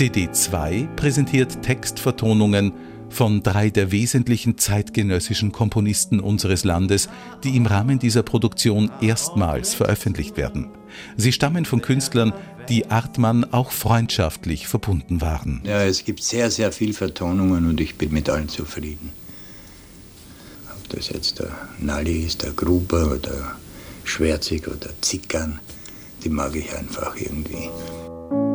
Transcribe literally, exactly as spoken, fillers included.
C D zwei präsentiert Textvertonungen von drei der wesentlichen zeitgenössischen Komponisten unseres Landes, die im Rahmen dieser Produktion erstmals veröffentlicht werden. Sie stammen von Künstlern, die Artmann auch freundschaftlich verbunden waren. Ja, es gibt sehr, sehr viele Vertonungen und ich bin mit allen zufrieden. Ob das jetzt der Nalli ist, der Gruber oder Schwärzig oder Zickern, die mag ich einfach irgendwie.